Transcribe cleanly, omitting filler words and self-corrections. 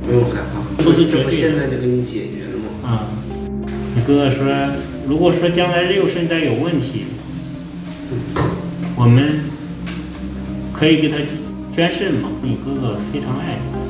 不用害怕， 都是绝对的。 现在就给你解决了吗？ 啊，你哥哥说，如果说将来六圣再有问题，我们可以给他捐肾嘛，你哥哥非常爱你。